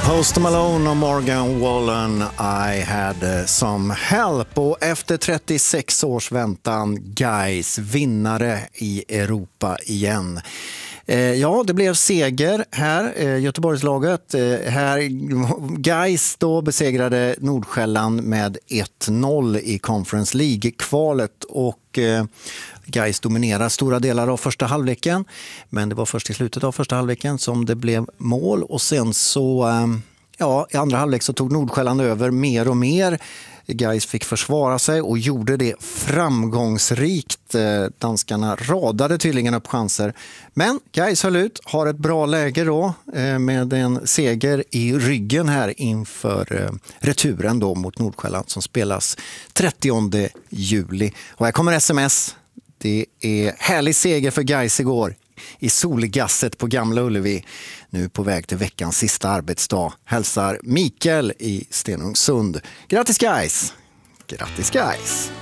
Post Malone och Morgan Wallen, I had some help. Och efter 36 års väntan, Gais vinnare i Europa igen. Ja, det blev seger här, Göteborgslaget. Gais då besegrade Nordsjälland med 1-0 i Conference League-kvalet och Gais dominerar stora delar av första halvleken. Men det var först i slutet av första halvleken som det blev mål och sen så... Ja, i andra halvlek så tog Nordsjälland över mer och mer. Gais fick försvara sig och gjorde det framgångsrikt. Danskarna radade tydligen upp chanser. Men Gais höll ut, har ett bra läge då med en seger i ryggen här inför returen då mot Nordsjälland som spelas 30 juli. Och här kommer sms. Det är härlig seger för Gais igår i solgasset på Gamla Ullevi. Nu på väg till veckans sista arbetsdag. Hälsar Mikael i Stenungsund. Grattis Gais! Grattis Gais!